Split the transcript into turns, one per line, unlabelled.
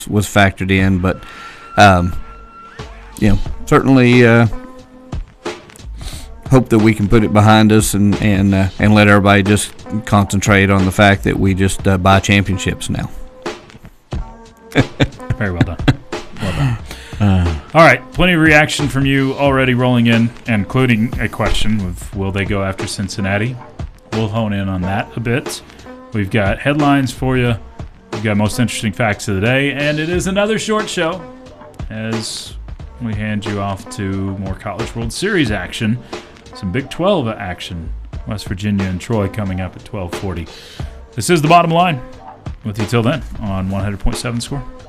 was factored in, but certainly hope that we can put it behind us and let everybody just concentrate on the fact that we just buy championships now.
Very well done. Well done. All right, plenty of reaction from you already rolling in, including a question of will they go after Cincinnati? We'll hone in on that a bit. We've got headlines for you. We've got most interesting facts of the day, and it is another short show as we hand you off to more College World Series action. Some Big 12 action. West Virginia and Troy coming up at 12:40. This is The Bottom Line. With you till then on 100.7 Score.